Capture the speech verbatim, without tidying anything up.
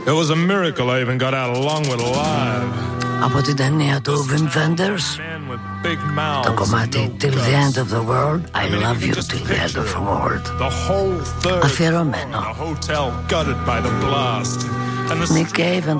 It was a miracle I even got out along with alive. Από την ταινία του Wim Wenders, το κομμάτι Till the End of the World, I Love You Till the End of the World. Αφιερωμένο. Nick Cave and